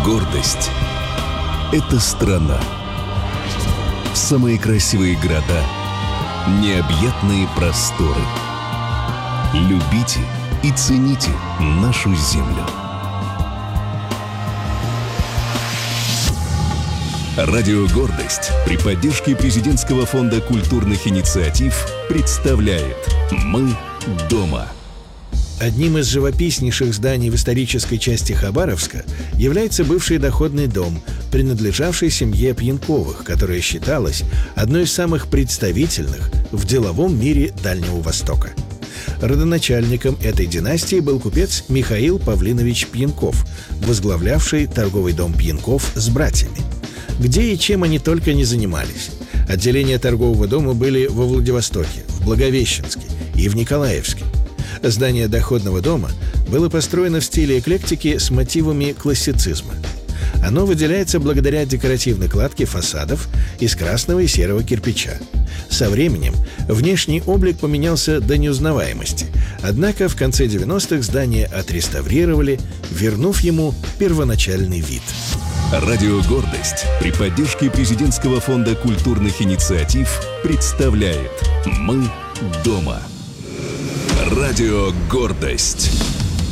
Гордость — это страна. Самые красивые города, необъятные просторы. Любите и цените нашу землю. Радио «Гордость» при поддержке Президентского фонда культурных инициатив представляет «Мы дома». Одним из живописнейших зданий в исторической части Хабаровска является бывший доходный дом, принадлежавший семье Пьянковых, которая считалась одной из самых представительных в деловом мире Дальнего Востока. Родоначальником этой династии был купец Михаил Павлинович Пьянков, возглавлявший торговый дом Пьянков с братьями. Где и чем они только не занимались. Отделения торгового дома были во Владивостоке, в Благовещенске и в Николаевске. Здание доходного дома было построено в стиле эклектики с мотивами классицизма. Оно выделяется благодаря декоративной кладке фасадов из красного и серого кирпича. Со временем внешний облик поменялся до неузнаваемости, однако в конце 90-х здание отреставрировали, вернув ему первоначальный вид. Радио «Гордость» при поддержке Президентского фонда культурных инициатив представляет «Мы дома». Радио «Гордость».